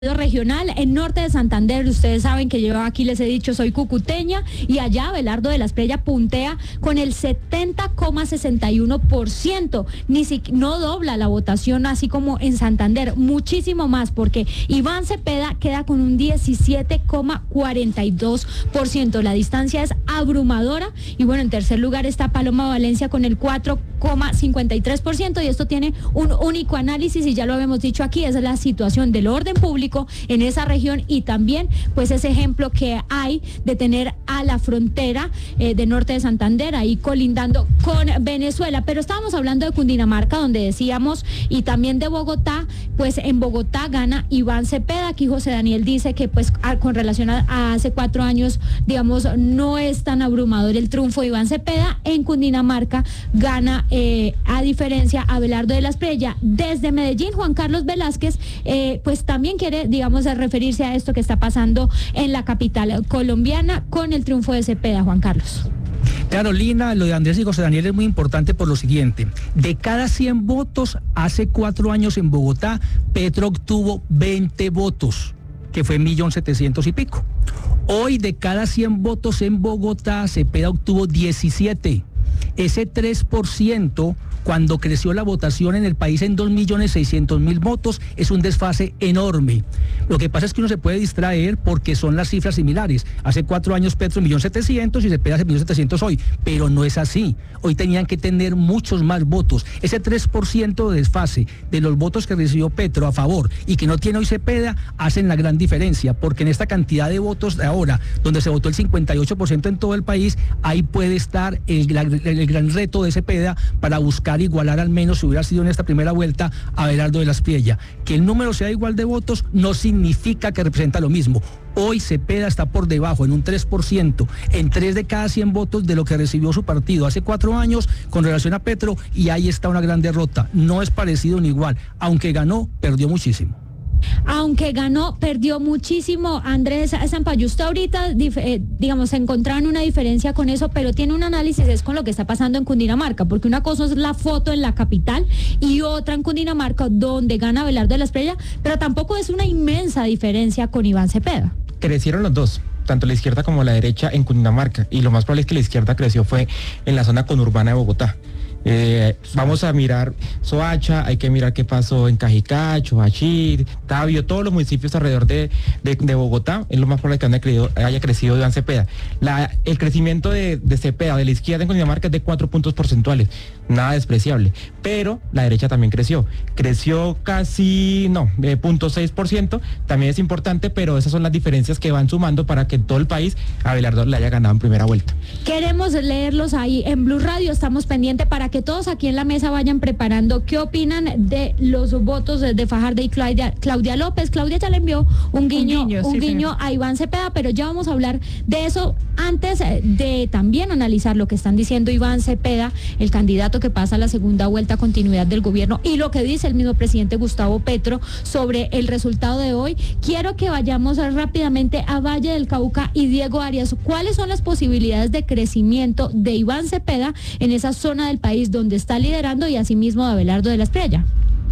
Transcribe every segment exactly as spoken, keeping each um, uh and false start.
regional en norte de Santander. Ustedes saben que yo aquí les he dicho soy cucuteña, y allá Abelardo de la Espriella puntea con el setenta coma sesenta y uno por ciento, ni si, no dobla la votación así como en Santander, muchísimo más, porque Iván Cepeda queda con un diecisiete coma cuarenta y dos por ciento. La distancia es abrumadora, y bueno, en tercer lugar está Paloma Valencia con el cuatro coma cincuenta y tres por ciento, y esto tiene un único análisis, y ya lo habíamos dicho aquí, es la situación del orden público en esa región, y también pues ese ejemplo que hay de tener a la frontera eh, de norte de Santander ahí colindando con Venezuela. Pero estábamos hablando de Cundinamarca, donde decíamos, y también de Bogotá. Pues en Bogotá gana Iván Cepeda. Aquí José Daniel dice que pues a, con relación a, a hace cuatro años, digamos, no es tan abrumador el triunfo de Iván Cepeda. En Cundinamarca gana eh, a diferencia Abelardo de la Espriella. Desde Medellín, Juan Carlos Velázquez eh, pues también quiere, digamos, referirse a esto que está pasando en la capital colombiana con el triunfo de Cepeda. Juan Carlos. Carolina, lo de Andrés y José Daniel es muy importante por lo siguiente: de cada cien votos hace cuatro años en Bogotá, Petro obtuvo veinte votos, que fue un millón setecientos y pico. Hoy, de cada cien votos en Bogotá, Cepeda obtuvo diecisiete. Ese tres por ciento, cuando creció la votación en el país en dos millones seiscientos mil votos, es un desfase enorme. Lo que pasa es que uno se puede distraer porque son las cifras similares. Hace cuatro años Petro un millón setecientos y Cepeda hace un millón setecientos hoy, pero no es así. Hoy tenían que tener muchos más votos. Ese tres por ciento de desfase de los votos que recibió Petro a favor y que no tiene hoy Cepeda hacen la gran diferencia, porque en esta cantidad de votos de ahora, donde se votó el cincuenta y ocho por ciento en todo el país, ahí puede estar el, el, el gran reto de Cepeda para buscar igualar, al menos si hubiera sido en esta primera vuelta, a Abelardo de la Espriella. Que el número sea igual de votos no significa que representa lo mismo. Hoy Cepeda está por debajo, en un tres por ciento, en tres de cada cien votos de lo que recibió su partido hace cuatro años con relación a Petro, y ahí está una gran derrota. No es parecido ni igual. Aunque ganó, perdió muchísimo. Aunque ganó, perdió muchísimo. Andrés Zampayo, usted ahorita, eh, digamos, se encontraron una diferencia con eso, pero tiene un análisis, es con lo que está pasando en Cundinamarca, porque una cosa es la foto en la capital y otra en Cundinamarca, donde gana Abelardo de la Espriella, pero tampoco es una inmensa diferencia con Iván Cepeda. Crecieron los dos, tanto la izquierda como la derecha en Cundinamarca, y lo más probable es que la izquierda creció fue en la zona conurbana de Bogotá. Eh, vamos a mirar Soacha, hay que mirar qué pasó en Cajicacho, Bachir, Tabio, todos los municipios alrededor de, de, de Bogotá. Es lo más probable que haya crecido, haya crecido Iván Cepeda. La, el crecimiento de, de Cepeda, de la izquierda en Cundinamarca, es de cuatro puntos porcentuales, nada despreciable, pero la derecha también creció, creció casi, no, de cero punto seis por ciento, también es importante, pero esas son las diferencias que van sumando para que en todo el país Abelardo le haya ganado en primera vuelta. Queremos leerlos ahí en Blue Radio, estamos pendientes para que todos aquí en la mesa vayan preparando qué opinan de los votos de, de Fajardo y Claudia, Claudia López. Claudia ya le envió un guiño, un guiño, un sí, guiño a Iván Cepeda, pero ya vamos a hablar de eso antes de también analizar lo que están diciendo Iván Cepeda, el candidato que pasa a la segunda vuelta, continuidad del gobierno, y lo que dice el mismo presidente Gustavo Petro sobre el resultado de hoy. Quiero que vayamos rápidamente a Valle del Cauca y Diego Arias. ¿Cuáles son las posibilidades de crecimiento de Iván Cepeda en esa zona del país donde está liderando, y asimismo de Abelardo de la Espriella?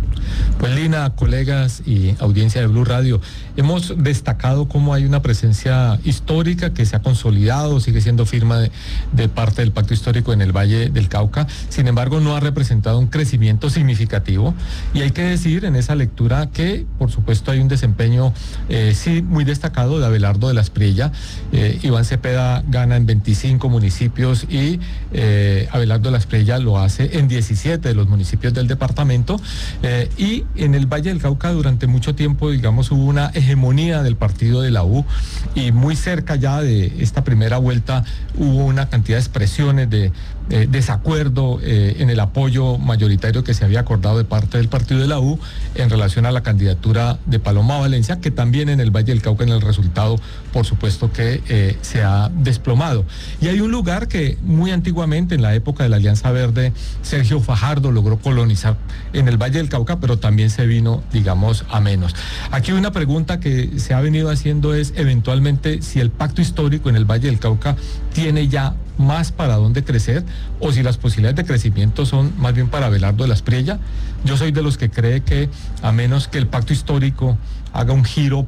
Pues Lina, colegas y audiencia de Blue Radio, hemos destacado cómo hay una presencia histórica que se ha consolidado, sigue siendo firma de, de parte del pacto histórico en el Valle del Cauca. Sin embargo, no ha representado un crecimiento significativo, y hay que decir en esa lectura que, por supuesto, hay un desempeño eh, sí muy destacado de Abelardo de la Espriella. Eh, Iván Cepeda gana en veinticinco municipios y eh, Abelardo de la Espriella lo hace en diecisiete de los municipios del departamento. Eh, y en el Valle del Cauca durante mucho tiempo, digamos, hubo una hegemonía del partido de la U, y muy cerca ya de esta primera vuelta hubo una cantidad de expresiones de eh, desacuerdo eh, en el apoyo mayoritario que se había acordado de parte del partido de la U en relación a la candidatura de Paloma Valencia, que también en el Valle del Cauca en el resultado, por supuesto que eh, se ha desplomado. Y hay un lugar que muy antiguamente, en la época de la Alianza Verde, Sergio Fajardo logró colonizar en el Valle del Cauca, pero también se vino, digamos, a menos. Aquí una pregunta que se ha venido haciendo es, eventualmente, si el pacto histórico en el Valle del Cauca tiene ya más para dónde crecer, o si las posibilidades de crecimiento son más bien para Abelardo de la Espriella. Yo soy de los que cree que, a menos que el pacto histórico haga un giro